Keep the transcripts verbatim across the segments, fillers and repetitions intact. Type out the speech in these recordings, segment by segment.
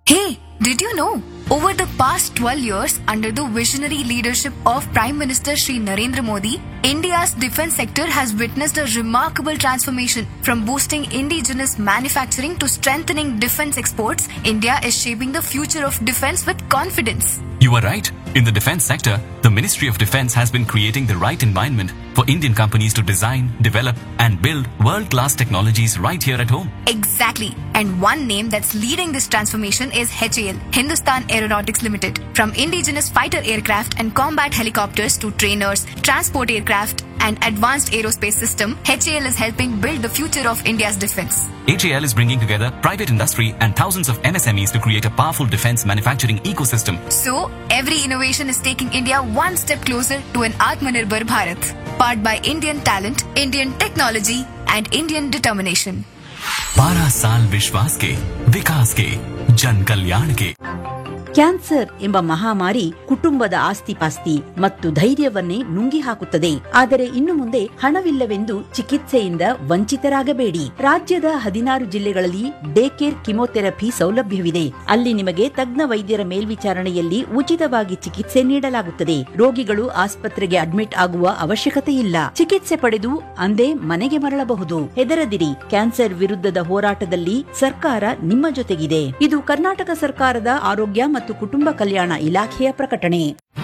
Hey, did you know? Over the past twelve years, under the visionary leadership of Prime Minister Shri Narendra Modi, India's defense sector has witnessed a remarkable transformation. From boosting indigenous manufacturing to strengthening defense exports, India is shaping the future of defense with confidence. You are right. In the defense sector, the Ministry of Defense has been creating the right environment for Indian companies to design, develop, and build world-class technologies right here at home. Exactly. And one name that's leading this transformation is H A L, Hindustan Aeronautics Limited. From indigenous fighter aircraft and combat helicopters to trainers, transport aircraft, and advanced aerospace system, H A L is helping build the future of India's defense. H A L is bringing together private industry and thousands of M S M Es to create a powerful defense manufacturing ecosystem. So, every innovation is taking India one step closer to an Atmanirbhar Bharat, powered by Indian talent, Indian technology, and Indian determination. बारह साल विश्वास के, विकास के, जन कल्याण के. Cancer ಎಂಬ ಮಹಾಮಾರಿ ಕುಟುಂಬದ ಆಸ್ತಿಪಾಸ್ತಿ ಮತ್ತು ಧೈರ್ಯವನ್ನೇ ನುಂಗಿ ಹಾಕುತ್ತದೆ. ಆದರೆ ಇನ್ನು ಮುಂದೆ ಹಣವಿಲ್ಲವೆಂದು ಚಿಕಿತ್ಸೆಯಿಂದ ವಂಚಿತರಾಗಬೇಡಿ. ರಾಜ್ಯದ ಹದಿನಾರು ಜಿಲ್ಲೆಗಳಲ್ಲಿ ಡೇ ಕೇರ್ ಕಿಮೋಥೆರಪಿ ಸೌಲಭ್ಯವಿದೆ. ಅಲ್ಲಿ ನಿಮಗೆ ತಜ್ಞ ವೈದ್ಯರ ಮೇಲ್ವಿಚಾರಣೆಯಲ್ಲಿ ಉಚಿತವಾಗಿ ಚಿಕಿತ್ಸೆ ನೀಡಲಾಗುತ್ತದೆ. ರೋಗಿಗಳು ಆಸ್ಪತ್ರೆಗೆ ಅಡ್ಮಿಟ್ ಆಗುವ ಅವಶ್ಯಕತೆ ಇಲ್ಲ. ಚಿಕಿತ್ಸೆ ಪಡೆದು ಅಂದೇ ಮನೆಗೆ ಮರಳಬಹುದು. ಹೆದರದಿರಿ, ಕ್ಯಾನ್ಸರ್ ವಿರುದ್ಧದ ಹೋರಾಟದಲ್ಲಿ ಸರ್ಕಾರ ನಿಮ್ಮ ಜೊತೆಗಿದೆ. ಇದು ಕರ್ನಾಟಕ ಸರ್ಕಾರದ ಆರೋಗ್ಯ ಮತ್ತು ಕುಟುಂಬ ಕಲ್ಯಾಣ ಇಲಾಖೆಯ ಪ್ರಕಟಣೆ.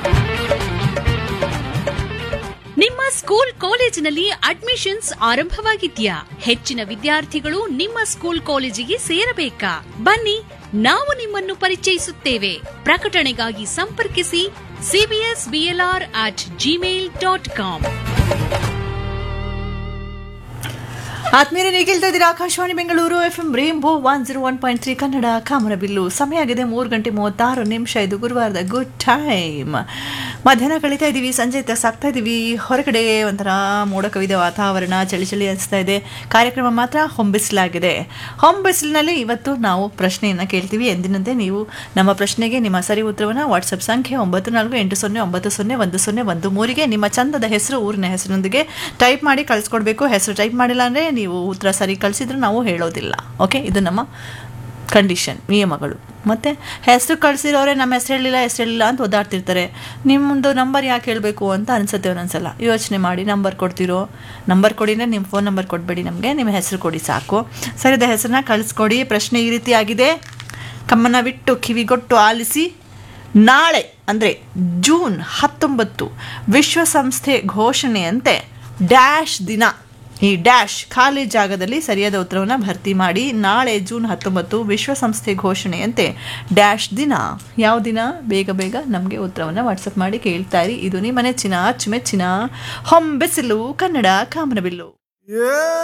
ನಿಮ್ಮ ಸ್ಕೂಲ್ ಕಾಲೇಜಿನಲ್ಲಿ ಅಡ್ಮಿಷನ್ಸ್ ಆರಂಭವಾಗಿದ್ಯಾ? ಹೆಚ್ಚಿನ ವಿದ್ಯಾರ್ಥಿಗಳು ನಿಮ್ಮ ಸ್ಕೂಲ್ ಕಾಲೇಜಿಗೆ ಸೇರಬೇಕಾ? ಬನ್ನಿ, ನಾವು ನಿಮ್ಮನ್ನು ಪರಿಚಯಿಸುತ್ತೇವೆ. ಪ್ರಕಟಣೆಗಾಗಿ ಸಂಪರ್ಕಿಸಿ CBS BLR at Gmail dot com. ಆತ್ಮೀಯರೇ, ನೀವು ಕೇಳ್ತಾ ಇದ್ದೀರಾ Akashvani Bengaluru F M rainbow one zero one point three Kannada ಕಾಮನಬಿಲ್ಲು. ಸಮಯ ಆಗಿದೆ ಮೂರು ಗಂಟೆ ಮೂವತ್ತಾರು ನಿಮಿಷ. ಇದು ಗುರುವಾರದ ಗುಡ್ ಟೈಮ್. ಮಧ್ಯಾಹ್ನ ಕಳೀತಾ ಇದ್ದೀವಿ, ಸಂಜೆ ಸಾಕ್ತಾ ಇದ್ದೀವಿ. ಹೊರಗಡೆ ಒಂಥರ ಮೋಡ ಕವಿದ ವಾತಾವರಣ, ಚಳಿ ಚಳಿ ಅನಿಸ್ತಾ ಇದೆ. ಕಾರ್ಯಕ್ರಮ ಮಾತ್ರ ಹೊಂಬಿಸಲಾಗಿದೆ. ಹೊಂಬಿಸಿಲಿನಲ್ಲಿ ಇವತ್ತು ನಾವು ಪ್ರಶ್ನೆಯನ್ನು ಕೇಳ್ತೀವಿ. ಎಂದಿನಂತೆ ನೀವು ನಮ್ಮ ಪ್ರಶ್ನೆಗೆ ನಿಮ್ಮ ಸರಿ ಉತ್ತರವನ್ನು ವಾಟ್ಸಪ್ ಸಂಖ್ಯೆ ಒಂಬತ್ತು ನಾಲ್ಕು ಎಂಟು ಸೊನ್ನೆ ಒಂಬತ್ತು ಸೊನ್ನೆ ಒಂದು ಸೊನ್ನೆ ಒಂದು ಮೂರಿಗೆ ನಿಮ್ಮ ಚಂದದ ಹೆಸರು, ಊರಿನ ಹೆಸರಿನೊಂದಿಗೆ ಟೈಪ್ ಮಾಡಿ ಕಳಿಸ್ಕೊಡ್ಬೇಕು. ಹೆಸರು ಟೈಪ್ ಮಾಡಿಲ್ಲ ಅಂದರೆ ನೀವು ಉತ್ತರ ಸರಿ ಕಳಿಸಿದ್ರೆ ನಾವು ಹೇಳೋದಿಲ್ಲ. ಓಕೆ, ಇದು ನಮ್ಮ ಕಂಡೀಷನ್, ನಿಯಮಗಳು. ಮತ್ತು ಹೆಸರು ಕಳಿಸಿರೋರೆ ನಮ್ಮ ಹೆಸರು ಹೇಳಿಲ್ಲ ಹೆಸರು ಹೇಳಿಲ್ಲ ಅಂತ ಓದಾಡ್ತಿರ್ತಾರೆ. ನಿಮ್ಮದು ನಂಬರ್ ಯಾಕೆ ಹೇಳಬೇಕು ಅಂತ ಅನಿಸುತ್ತೆ ಒಂದೊಂದ್ಸಲ. ಯೋಚನೆ ಮಾಡಿ, ನಂಬರ್ ಕೊಡ್ತಿರೋ, ನಂಬರ್ ಕೊಡಿ ಅಂದರೆ ನಿಮ್ಮ ಫೋನ್ ನಂಬರ್ ಕೊಡಬೇಡಿ, ನಮಗೆ ನಿಮ್ಮ ಹೆಸರು ಕೊಡಿ ಸಾಕು. ಸರಿದ ಹೆಸರನ್ನ ಕಳಿಸ್ಕೊಡಿ. ಪ್ರಶ್ನೆ ಈ ರೀತಿ ಆಗಿದೆ, ಕಮ್ಮನವಿಟ್ಟು ಕಿವಿಗೊಟ್ಟು ಆಲಿಸಿ. ನಾಳೆ ಅಂದರೆ ಜೂನ್ ಹತ್ತೊಂಬತ್ತು ವಿಶ್ವಸಂಸ್ಥೆ ಘೋಷಣೆಯಂತೆ ಡ್ಯಾಶ್ ದಿನ. ಈ ಡ್ಯಾಶ್ ಖಾಲಿ ಜಾಗದಲ್ಲಿ ಸರಿಯಾದ ಉತ್ತರವನ್ನು ಭರ್ತಿ ಮಾಡಿ. ನಾಳೆ ಜೂನ್ ಹತ್ತೊಂಬತ್ತು ವಿಶ್ವಸಂಸ್ಥೆ ಘೋಷಣೆಯಂತೆ ಡ್ಯಾಶ್ ದಿನ. ಯಾವ ದಿನ? ಬೇಗ ಬೇಗ ನಮಗೆ ಉತ್ತರವನ್ನು ವಾಟ್ಸಪ್ ಮಾಡಿ ಕೇಳ್ತಾ ಇರಿ. ಇದು ನಿಮ್ಮ ನೆಚ್ಚಿನ ಅಚ್ಚುಮೆಚ್ಚಿನ ಹೊಂಬೆಸಿಲು ಕನ್ನಡ ಕಾಮನಬಿಲ್ಲು.